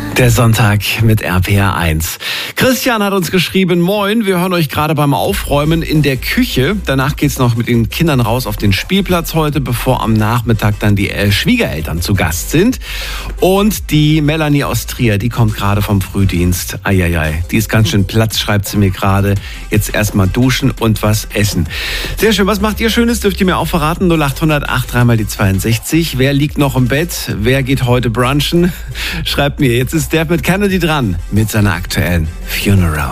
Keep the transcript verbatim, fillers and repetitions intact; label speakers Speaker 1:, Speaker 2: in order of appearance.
Speaker 1: Der Sonntag mit R P R eins. Christian hat uns geschrieben, moin, wir hören euch gerade beim Aufräumen in der Küche. Danach geht's noch mit den Kindern raus auf den Spielplatz heute, bevor am Nachmittag dann die äh, Schwiegereltern zu Gast sind. Und die Melanie aus Trier, die kommt gerade vom Frühdienst. Eieiei, die ist ganz schön platt, schreibt sie mir gerade. Jetzt erstmal duschen und was essen. Sehr schön, was macht ihr Schönes? Dürft ihr mir auch verraten? null acht hundert acht dreimal die zweiundsechzig. Wer liegt noch im Bett? Wer geht heute brunchen? Schreibt mir, jetzt ist der mit Kennedy dran mit seiner aktuellen Funeral.